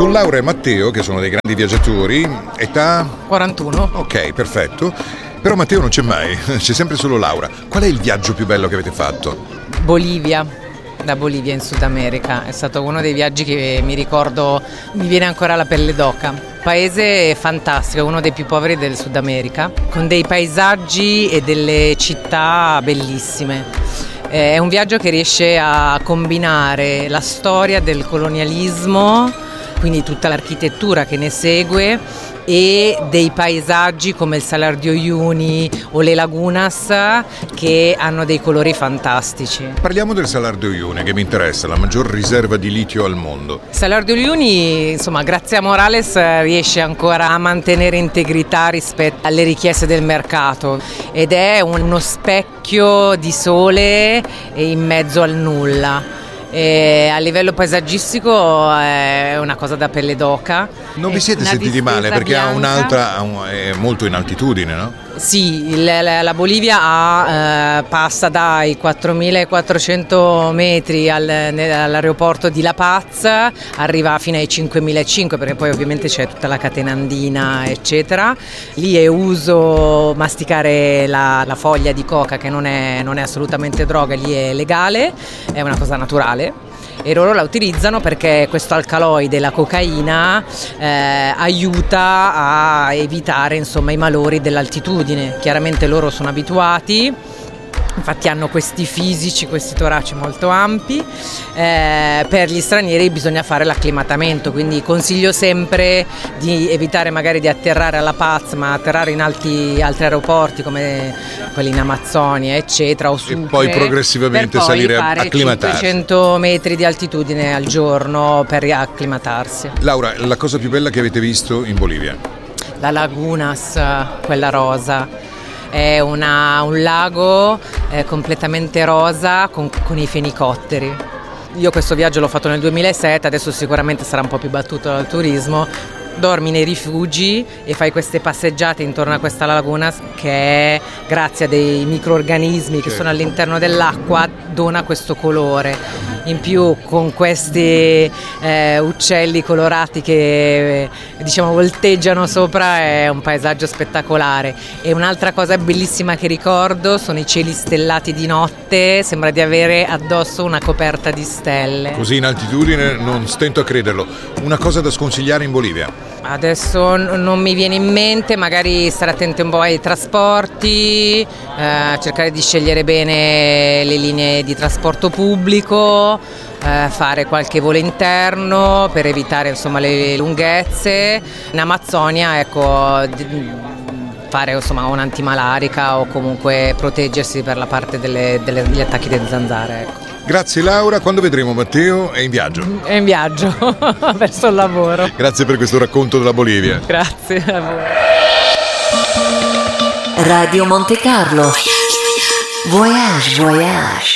Con Laura e Matteo, che sono dei grandi viaggiatori, età? 41. Ok, perfetto. Però Matteo non c'è mai, c'è sempre solo Laura. Qual è il viaggio più bello che avete fatto? Bolivia, da Bolivia in Sud America. È stato uno dei viaggi che mi ricordo, mi viene ancora la pelle d'oca. Paese fantastico, uno dei più poveri del Sud America, con dei paesaggi e delle città bellissime. È un viaggio che riesce a combinare la storia del colonialismo, quindi tutta l'architettura che ne segue, e dei paesaggi come il Salar de Uyuni o le Lagunas, che hanno dei colori fantastici. Parliamo del Salar de Uyuni, che mi interessa, la maggior riserva di litio al mondo. Il Salar de Uyuni, insomma, grazie a Morales riesce ancora a mantenere integrità rispetto alle richieste del mercato, ed è uno specchio di sole in mezzo al nulla. E a livello paesaggistico è una cosa da pelle d'oca. Non vi siete sentiti male perché è molto in altitudine, no? Sì, la Bolivia passa dai 4.400 metri all'aeroporto di La Paz, arriva fino ai 5.500, perché poi ovviamente c'è tutta la catena andina, eccetera. Lì è uso masticare la foglia di coca, che non è assolutamente droga, lì è legale, è una cosa naturale. E loro la utilizzano perché questo alcaloide, la cocaina, aiuta a evitare, insomma, i malori dell'altitudine. Chiaramente loro sono abituati, infatti hanno questi fisici, questi toraci molto ampi. Per gli stranieri bisogna fare l'acclimatamento, quindi consiglio sempre di evitare magari di atterrare alla Paz, ma atterrare in altri aeroporti come quelli in Amazzonia, eccetera, o Sucre, e poi progressivamente per poi salire fare acclimatarsi. 500 metri di altitudine al giorno per acclimatarsi. Laura, la cosa più bella che avete visto in Bolivia? La Lagunas, quella rosa. È un lago completamente rosa con i fenicotteri. Io questo viaggio l'ho fatto nel 2007, adesso sicuramente sarà un po' più battuto dal turismo. Dormi nei rifugi e fai queste passeggiate intorno a questa laguna che, grazie a dei microrganismi che sono all'interno dell'acqua, dona questo colore. In più, con questi uccelli colorati che, diciamo, volteggiano sopra, è un paesaggio spettacolare. E un'altra cosa bellissima che ricordo sono i cieli stellati di notte, sembra di avere addosso una coperta di stelle. Così in altitudine non stento a crederlo. Una cosa da sconsigliare in Bolivia? Adesso non mi viene in mente, magari stare attenti un po' ai trasporti, cercare di scegliere bene le linee di trasporto pubblico, fare qualche volo interno per evitare, insomma, le lunghezze. In Amazzonia, ecco, fare, insomma, un'antimalarica o comunque proteggersi per la parte degli attacchi delle zanzare, ecco. Grazie Laura, quando vedremo Matteo? È in viaggio. È in viaggio verso il lavoro. Grazie per questo racconto della Bolivia. Grazie a voi. Radio Monte Carlo. Voyage, voyage.